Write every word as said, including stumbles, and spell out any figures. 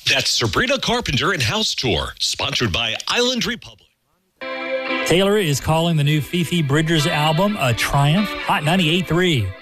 That's Sabrina Carpenter and House Tour, sponsored by Island Republic. Taylor is calling the new Phoebe Bridgers album a triumph. Hot ninety-eight point three.